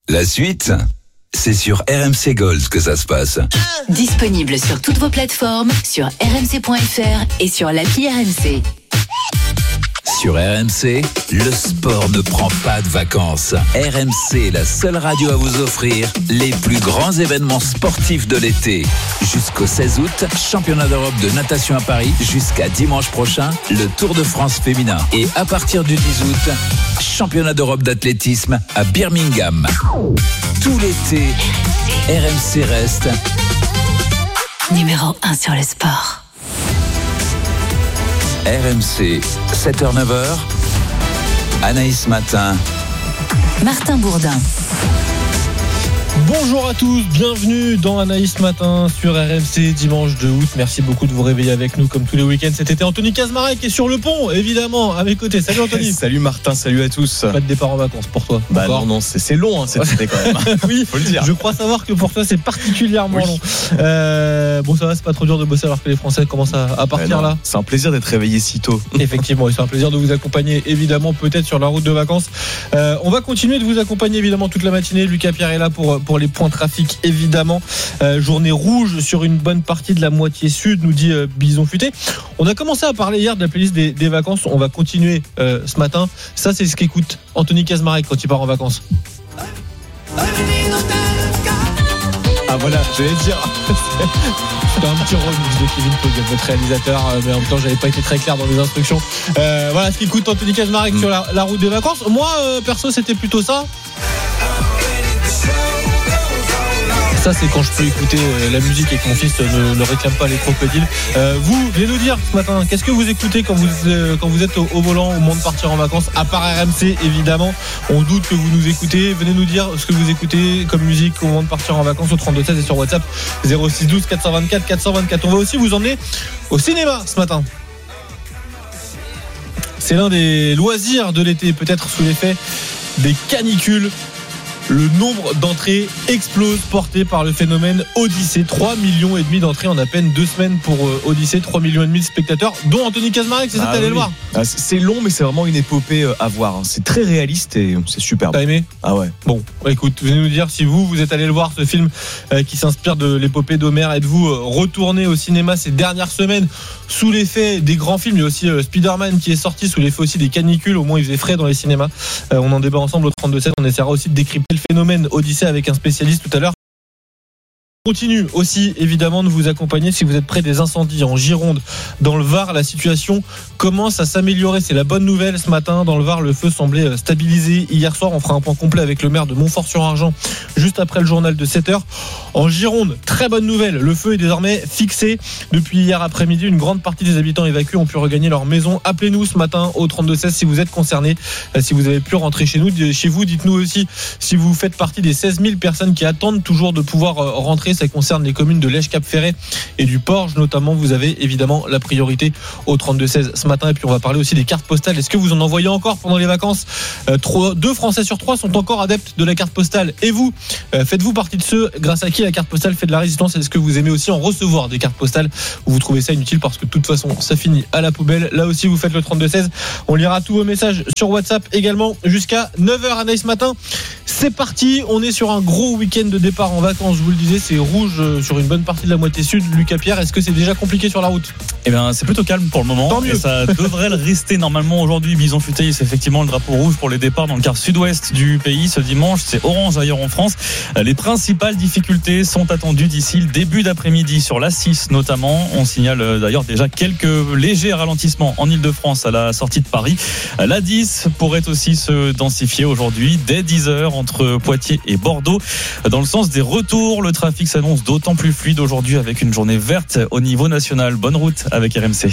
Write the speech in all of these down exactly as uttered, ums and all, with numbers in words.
La suite, c'est sur R M C Gold que ça se passe. Disponible sur toutes vos plateformes, sur r m c point f r et sur l'appli R M C. Sur R M C, le sport ne prend pas de vacances. R M C est la seule radio à vous offrir les plus grands événements sportifs de l'été. Jusqu'au seize août, championnat d'Europe de natation à Paris. Jusqu'à dimanche prochain, le Tour de France féminin. Et à partir du dix août, championnat d'Europe d'athlétisme à Birmingham. Tout l'été, R M C reste numéro un sur le sport. R M C, sept heures neuf heures, Anaïs Matin, Martin Bourdin. Bonjour à tous, bienvenue dans Anaïs Matin sur R M C, dimanche deux août. Merci beaucoup de vous réveiller avec nous comme tous les week-ends cet été. Anthony Kazmarek est sur le pont, évidemment, à mes côtés. Salut Anthony. Salut Martin, salut à tous. Pas de départ en vacances pour toi. Bah non, non, c'est, c'est long hein, cet été quand même. Oui, faut le dire. Je crois savoir que pour toi c'est particulièrement oui. long. Euh, bon, ça va, c'est pas trop dur de bosser alors que les Français commencent à, à partir là. C'est un plaisir d'être réveillé si tôt. Effectivement, c'est un plaisir de vous accompagner évidemment, peut-être sur la route de vacances. Euh, on va continuer de vous accompagner évidemment toute la matinée. Lucas Pierre est là pour, pour les points trafic. Évidemment, euh, journée rouge sur une bonne partie de la moitié sud, nous dit euh, Bison Futé. On a commencé à parler hier de la playlist des, des vacances. On va continuer euh, ce matin. Ça, c'est ce qu'écoute Anthony Kazmarek quand il part en vacances. Ah voilà, j'allais dire. C'était un petit remix de Kevin Pogge, votre réalisateur, mais en même temps, j'avais pas été très clair dans les instructions. Euh, voilà ce qu'écoute Anthony Kazmarek mmh. sur la, la route des vacances. Moi, euh, perso, c'était plutôt ça. Ça, c'est quand je peux écouter euh, la musique et que mon fils ne, ne réclame pas les crocodiles. Euh, vous, venez nous dire ce matin, qu'est-ce que vous écoutez quand vous, euh, quand vous êtes au, au volant au moment de partir en vacances, à part R M C évidemment. On doute que vous nous écoutez. Venez nous dire ce que vous écoutez comme musique au moment de partir en vacances au trente-deux seize et sur WhatsApp zéro six douze quatre cent vingt-quatre quatre cent vingt-quatre. On va aussi vous emmener au cinéma ce matin. C'est l'un des loisirs de l'été, peut-être sous l'effet des canicules. Le nombre d'entrées explose, porté par le phénomène Odyssée. trois millions et demi d'entrées en à peine deux semaines pour Odyssée. trois millions et demi de spectateurs, dont Anthony Kazmarek, c'est ça, ah t'allais oui. le voir. Ah, c'est long, mais c'est vraiment une épopée à voir. C'est très réaliste et c'est superbe. T'as aimé ? Ah ouais. Bon, écoute, venez nous dire si vous, vous êtes allé le voir, ce film euh, qui s'inspire de l'épopée d'Homère. Êtes-vous euh, retourné au cinéma ces dernières semaines sous l'effet des grands films ? Il y a aussi euh, Spider-Man qui est sorti sous l'effet aussi des canicules. Au moins, il faisait frais dans les cinémas. Euh, on en débat ensemble au trente-deux seize. On essaiera aussi de décrypter le phénomène Odyssée avec un spécialiste tout à l'heure. Continue aussi évidemment de vous accompagner si vous êtes près des incendies en Gironde, dans le Var. La situation commence à s'améliorer, c'est la bonne nouvelle ce matin. Dans le Var, le feu semblait stabilisé hier soir. On fera un point complet avec le maire de Montfort-sur-Argent juste après le journal de sept heures. En Gironde, très bonne nouvelle, le feu est désormais fixé. Depuis hier après-midi, une grande partie des habitants évacués ont pu regagner leur maison. Appelez-nous ce matin au trente-deux seize si vous êtes concernés, si vous avez pu rentrer chez nous, chez vous. Dites-nous aussi si vous faites partie des seize mille personnes qui attendent toujours de pouvoir rentrer. Ça concerne les communes de Lège-Cap-Ferret et du Porge notamment. Vous avez évidemment la priorité au trente-deux seize ce matin. Et puis on va parler aussi des cartes postales. Est-ce que vous en envoyez encore pendant les vacances ? euh, trois, Deux Français sur trois sont encore adeptes de la carte postale. Et vous, euh, faites-vous partie de ceux grâce à qui la carte postale fait de la résistance ? Est-ce que vous aimez aussi en recevoir des cartes postales ou vous trouvez ça inutile parce que de toute façon ça finit à la poubelle ? Là aussi vous faites le trente-deux seize. On lira tous vos messages sur WhatsApp également jusqu'à neuf heures. Anaïs Matin, c'est parti. On est sur un gros week-end de départ en vacances. Je vous le disais, c'est rouge sur une bonne partie de la moitié sud. Lucas Pierre, est-ce que c'est déjà compliqué sur la route ? Eh bien, c'est plutôt calme pour le moment. Tant mieux. Et ça devrait le rester normalement aujourd'hui. Bison Futé, c'est effectivement le drapeau rouge pour les départs dans le quart sud-ouest du pays ce dimanche. C'est orange ailleurs en France. Les principales difficultés sont attendues d'ici le début d'après-midi sur l'A six notamment. On signale d'ailleurs déjà quelques légers ralentissements en Ile-de-France à la sortie de Paris. L'A dix pourrait aussi se densifier aujourd'hui dès dix heures entre Poitiers et Bordeaux. Dans le sens des retours, le trafic s'annonce d'autant plus fluide aujourd'hui avec une journée verte au niveau national. Bonne route avec R M C.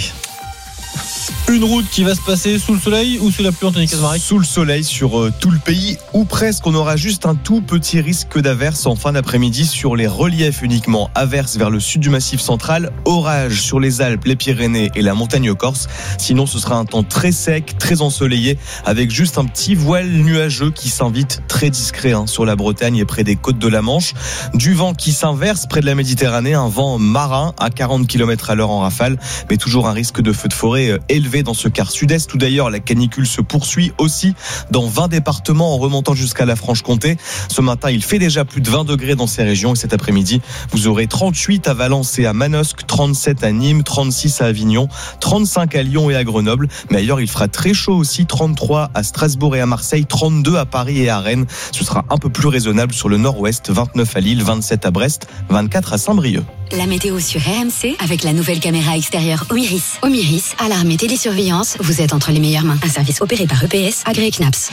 Une route qui va se passer sous le soleil ou sous la pluie, Anthony Kazmarek ? Sous le soleil sur euh, tout le pays ou presque. On aura juste un tout petit risque d'averse en fin d'après-midi sur les reliefs uniquement. Averse vers le sud du Massif central, orage sur les Alpes, les Pyrénées et la montagne corse. Sinon ce sera un temps très sec, très ensoleillé avec juste un petit voile nuageux qui s'invite très discret hein, sur la Bretagne et près des côtes de la Manche. Du vent qui s'inverse près de la Méditerranée, un vent marin à quarante kilomètres à l'heure en rafale, mais toujours un risque de feu de forêt euh, élevé élevée dans ce quart sud-est où d'ailleurs la canicule se poursuit aussi dans vingt départements en remontant jusqu'à la Franche-Comté. Ce matin, il fait déjà plus de vingt degrés dans ces régions et cet après-midi, vous aurez trente-huit à Valence et à Manosque, trente-sept à Nîmes, trente-six à Avignon, trente-cinq à Lyon et à Grenoble. Mais ailleurs, il fera très chaud aussi, trente-trois à Strasbourg et à Marseille, trente-deux à Paris et à Rennes. Ce sera un peu plus raisonnable sur le nord-ouest, vingt-neuf à Lille, vingt-sept à Brest, vingt-quatre à Saint-Brieuc. La météo sur R M C avec la nouvelle caméra extérieure Omiris. Omiris, alarme et télésurveillance, vous êtes entre les meilleures mains. Un service opéré par E P S, agréé C N A P S.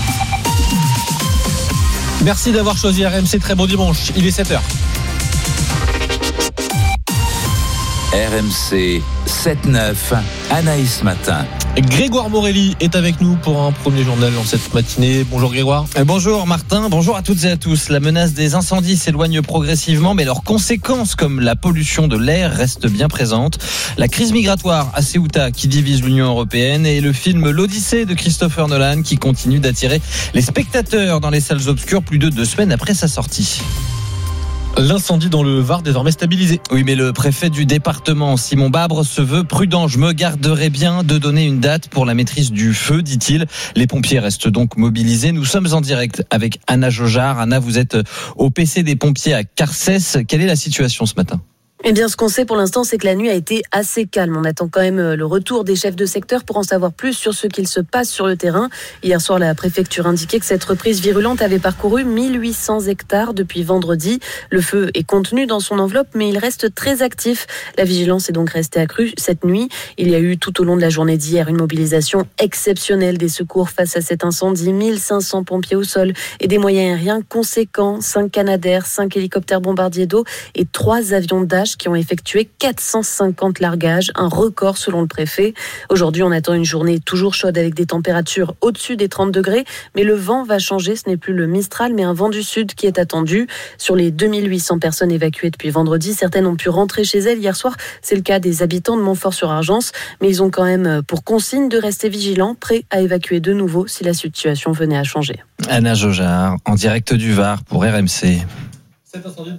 Merci d'avoir choisi R M C, très bon dimanche, il est sept heures. R M C sept neuf, Anaïs Matin. Grégoire Morelli est avec nous pour un premier journal en cette matinée. Bonjour Grégoire. Bonjour Martin, bonjour à toutes et à tous. La menace des incendies s'éloigne progressivement, mais leurs conséquences comme la pollution de l'air restent bien présentes. La crise migratoire à Ceuta qui divise l'Union européenne et le film L'Odyssée de Christopher Nolan qui continue d'attirer les spectateurs dans les salles obscures plus de deux semaines après sa sortie. L'incendie dans le Var désormais stabilisé. Oui, mais le préfet du département, Simon Babre, se veut prudent. Je me garderai bien de donner une date pour la maîtrise du feu, dit-il. Les pompiers restent donc mobilisés. Nous sommes en direct avec Anna Jaugeard. Anna, vous êtes au P C des pompiers à Carcès. Quelle est la situation ce matin ? Eh bien, ce qu'on sait pour l'instant, c'est que la nuit a été assez calme. On attend quand même le retour des chefs de secteur pour en savoir plus sur ce qu'il se passe sur le terrain. Hier soir, la préfecture indiquait que cette reprise virulente avait parcouru mille huit cents hectares depuis vendredi. Le feu est contenu dans son enveloppe, mais il reste très actif. La vigilance est donc restée accrue cette nuit. Il y a eu tout au long de la journée d'hier une mobilisation exceptionnelle des secours face à cet incendie. mille cinq cents pompiers au sol et des moyens aériens conséquents. cinq Canadair, cinq hélicoptères bombardiers d'eau et trois avions Dash qui ont effectué quatre cent cinquante largages, un record selon le préfet. Aujourd'hui, on attend une journée toujours chaude avec des températures au-dessus des trente degrés, mais le vent va changer. Ce n'est plus le Mistral, mais un vent du sud qui est attendu. Sur les deux mille huit cents personnes évacuées depuis vendredi, certaines ont pu rentrer chez elles hier soir. C'est le cas des habitants de Montfort-sur-Argence, mais ils ont quand même pour consigne de rester vigilants, prêts à évacuer de nouveau si la situation venait à changer. Anna Jaugeard, en direct du Var pour R M C. Cet incendie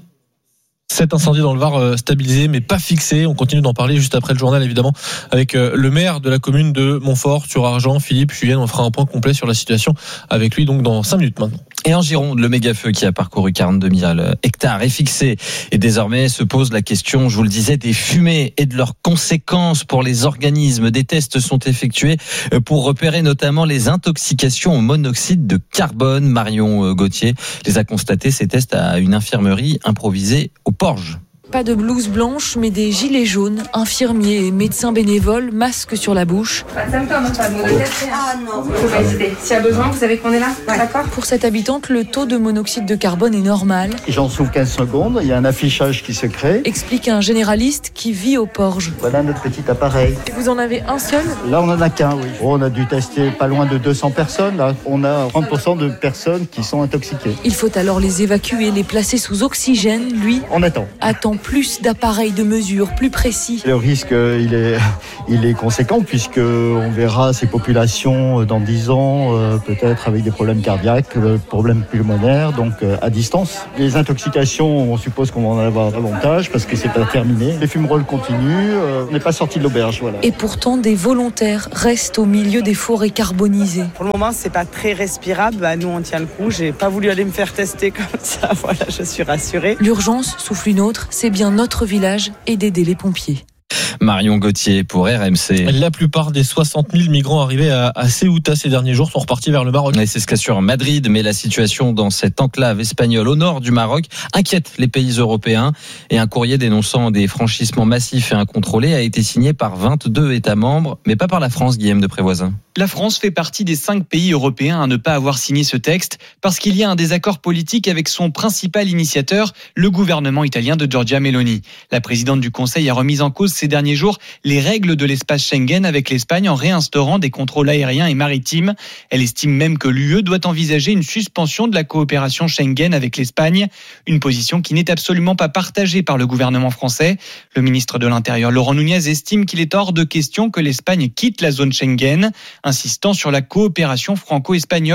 Cet incendie dans le Var euh, stabilisé mais pas fixé. On continue d'en parler juste après le journal évidemment avec euh, le maire de la commune de Montfort-sur-Argent, Philippe Julien. On fera un point complet sur la situation avec lui donc dans cinq minutes maintenant. Et en Gironde, le méga-feu qui a parcouru quarante-deux mille hectares est fixé. Et désormais se pose la question, je vous le disais, des fumées et de leurs conséquences pour les organismes. Des tests sont effectués pour repérer notamment les intoxications au monoxyde de carbone. Marion Gauthier les a constatés, ces tests, à une infirmerie improvisée au Porge. Pas de blouse blanche, mais des gilets jaunes, infirmiers et médecins bénévoles, masques sur la bouche. Pas de symptômes, pas de maux de tête. Ah non. Faut pas hésiter. S'il y a besoin, vous savez qu'on est là. Ouais. D'accord. Pour cette habitante, le taux de monoxyde de carbone est normal. J'en souffle quinze secondes, il y a un affichage qui se crée. Explique un généraliste qui vit au Porge. Voilà notre petit appareil. Et vous en avez un seul ? Là, on en a qu'un, oui. Oh, on a dû tester pas loin de deux cents personnes. Là, on a trente pour cent de personnes qui sont intoxiquées. Il faut alors les évacuer, les placer sous oxygène. Lui, on attend. Attend plus d'appareils de mesure, plus précis. Le risque, il est, il est conséquent puisque on verra ces populations dans dix ans, euh, peut-être avec des problèmes cardiaques, des problèmes pulmonaires, donc euh, à distance. Les intoxications, on suppose qu'on va en avoir davantage parce que c'est pas terminé. Les fumerolles continuent, euh, on n'est pas sorti de l'auberge, voilà. Et pourtant, des volontaires restent au milieu des forêts carbonisées. Pour le moment, c'est pas très respirable. Bah, nous, on tient le coup. J'ai pas voulu aller me faire tester comme ça. Voilà, je suis rassurée. L'urgence, souffle une autre, c'est bien notre village et d'aider les pompiers. Marion Gauthier pour R M C. La plupart des soixante mille migrants arrivés à, à Ceuta ces derniers jours sont repartis vers le Maroc. Et c'est ce qu'assure Madrid, mais la situation dans cette enclave espagnole au nord du Maroc inquiète les pays européens. Et un courrier dénonçant des franchissements massifs et incontrôlés a été signé par vingt-deux États membres, mais pas par la France, Guillaume de Prévoisin. La France fait partie des cinq pays européens à ne pas avoir signé ce texte parce qu'il y a un désaccord politique avec son principal initiateur, le gouvernement italien de Giorgia Meloni. La présidente du Conseil a remis en cause ces derniers jours les règles de l'espace Schengen avec l'Espagne en réinstaurant des contrôles aériens et maritimes. Elle estime même que l'U E doit envisager une suspension de la coopération Schengen avec l'Espagne, une position qui n'est absolument pas partagée par le gouvernement français. Le ministre de l'Intérieur, Laurent Nunez, estime qu'il est hors de question que l'Espagne quitte la zone Schengen, insistant sur la coopération franco-espagnole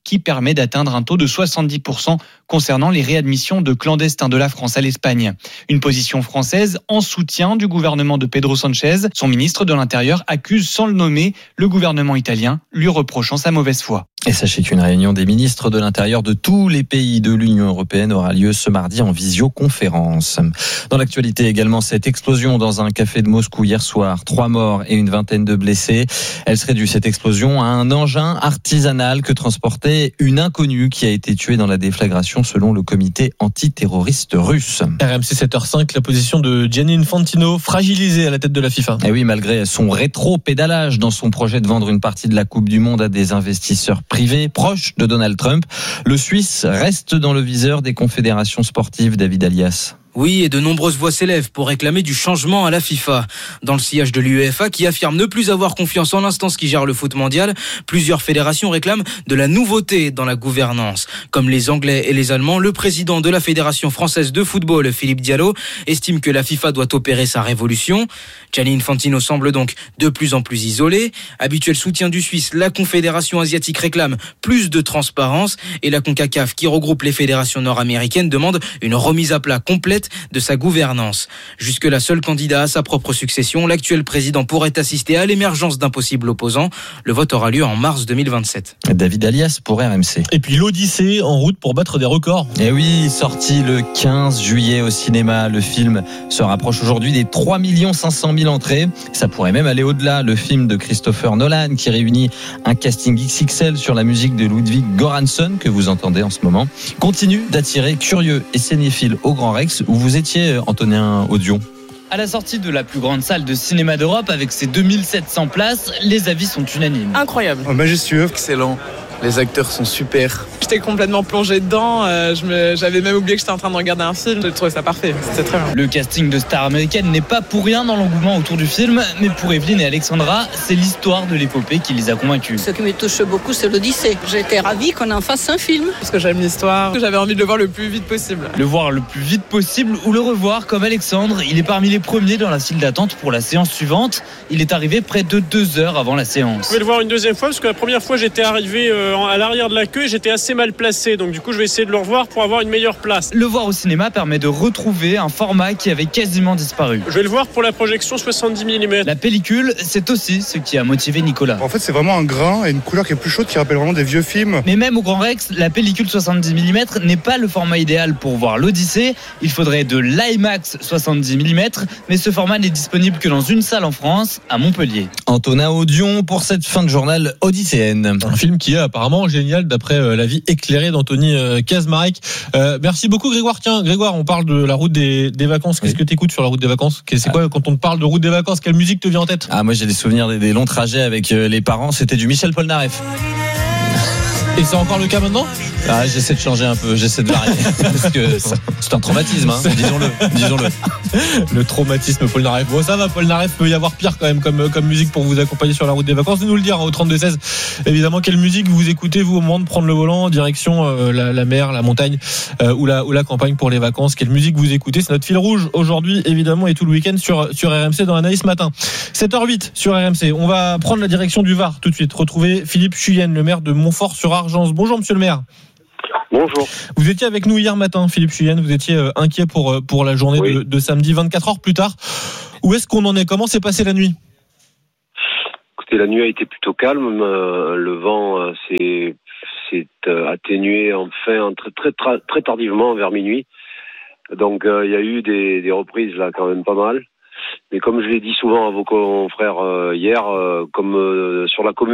qui permet d'atteindre un taux de soixante-dix pour cent concernant les réadmissions de clandestins de la France à l'Espagne. Une position française en soutien du gouvernement de Pedro Sanchez. Son ministre de l'Intérieur accuse sans le nommer le gouvernement italien, lui reprochant sa mauvaise foi. Et sachez qu'une réunion des ministres de l'Intérieur de tous les pays de l'Union européenne aura lieu ce mardi en visioconférence. Dans l'actualité également, cette explosion dans un café de Moscou hier soir. Trois morts et une vingtaine de blessés. Elle serait due, cette explosion, à un engin artisanal que transportait une inconnue qui a été tuée dans la déflagration selon le comité antiterroriste russe. R M C sept heures cinq, la position de Gianni Infantino fragilisée à la tête de la FIFA. Et oui, malgré son rétro-pédalage dans son projet de vendre une partie de la Coupe du Monde à des investisseurs privé proche de Donald Trump, le Suisse reste dans le viseur des confédérations sportives. David Alias. Oui, et de nombreuses voix s'élèvent pour réclamer du changement à la FIFA. Dans le sillage de l'UEFA, qui affirme ne plus avoir confiance en l'instance qui gère le foot mondial, plusieurs fédérations réclament de la nouveauté dans la gouvernance. Comme les Anglais et les Allemands, le président de la Fédération française de football, Philippe Diallo, estime que la FIFA doit opérer sa révolution. Gianni Infantino semble donc de plus en plus isolé. Habituel soutien du Suisse, la Confédération asiatique réclame plus de transparence et la CONCACAF, qui regroupe les fédérations nord-américaines, demande une remise à plat complète de sa gouvernance. Jusque la seule candidat à sa propre succession, l'actuel président pourrait assister à l'émergence d'un possible opposant. Le vote aura lieu en mars deux mille vingt-sept. David Alias pour R M C. Et puis l'Odyssée en route pour battre des records. Et oui, sorti le quinze juillet au cinéma. Le film se rapproche aujourd'hui des trois millions cinq cent mille entrées. Ça pourrait même aller au-delà. Le film de Christopher Nolan qui réunit un casting X X L sur la musique de Ludwig Göransson que vous entendez en ce moment continue d'attirer curieux et cinéphiles au Grand Rex où vous étiez, Antonin Audion. À la sortie de la plus grande salle de cinéma d'Europe avec ses deux mille sept cents places, les avis sont unanimes. Incroyable. Oh, majestueux. Excellent. Les acteurs sont super. J'étais complètement plongé dedans. Euh, je me, j'avais même oublié que j'étais en train de regarder un film. J'ai trouvé ça parfait. C'était très bien. Le casting de stars américaines n'est pas pour rien dans l'engouement autour du film, mais pour Evelyne et Alexandra, c'est l'histoire de l'épopée qui les a convaincus. Ce qui me touche beaucoup, c'est l'Odyssée. J'étais ravie qu'on en fasse un film. Parce que j'aime l'histoire. J'avais envie de le voir le plus vite possible. Le voir le plus vite possible ou le revoir comme Alexandre. Il est parmi les premiers dans la file d'attente pour la séance suivante. Il est arrivé près de deux heures avant la séance. Je vais le voir une deuxième fois parce que la première fois, j'étais arrivé à l'arrière de la queue et j'étais assez mal placé. Donc du coup, je vais essayer de le revoir pour avoir une meilleure place. Le voir au cinéma permet de retrouver un format qui avait quasiment disparu. Je vais le voir pour la projection soixante-dix millimètres. La pellicule, c'est aussi ce qui a motivé Nicolas. En fait, c'est vraiment un grain et une couleur qui est plus chaude qui rappelle vraiment des vieux films. Mais même au Grand Rex, la pellicule soixante-dix millimètres n'est pas le format idéal pour voir l'Odyssée. Il faudrait de l'IMAX soixante-dix millimètres, mais ce format n'est disponible que dans une salle en France, à Montpellier. Antonin Audion pour cette fin de journal odysséenne. Un film qui est apparemment génial d'après la vie éclairée d'Anthony Kazmarek. Euh, merci beaucoup Grégoire. Tiens Grégoire, on parle de la route des, des vacances. Qu'est-ce oui. que tu écoutes sur la route des vacances? C'est quoi quand on te parle de route des vacances? Quelle musique te vient en tête? Ah moi j'ai des souvenirs des, des longs trajets avec les parents. C'était du Michel Polnareff. Et c'est encore le cas maintenant? Ah, j'essaie de changer un peu, j'essaie de varier. Parce que c'est un traumatisme, hein, disons-le, disons-le. Le traumatisme Polnareff. Bon, ça va, Polnareff, peut y avoir pire quand même comme, comme musique pour vous accompagner sur la route des vacances. Nous le dire hein, au trente-deux seize. Évidemment, quelle musique vous écoutez, vous, au moment de prendre le volant, direction euh, la, la mer, la montagne euh, ou, la, ou la campagne pour les vacances. Quelle musique vous écoutez? C'est notre fil rouge aujourd'hui, évidemment, et tout le week-end sur, sur R M C dans l'analyse matin. sept heures huit sur R M C. On va prendre la direction du Var tout de suite. Retrouver Philippe Chuyenne, le maire de Montfort-sur-Argence. Bonjour, monsieur le maire. Bonjour. Vous étiez avec nous hier matin, Philippe Chuyenne. Vous étiez inquiet pour, pour la journée oui. de, de samedi, vingt-quatre heures plus tard. Où est-ce qu'on en est? Comment s'est passée la nuit? Écoutez, la nuit a été plutôt calme. Le vent s'est, s'est atténué enfin très, très, très, très tardivement, vers minuit. Donc il euh, y a eu des, des reprises là quand même pas mal. Mais comme je l'ai dit souvent à vos confrères euh, hier, euh, comme euh, sur la commune,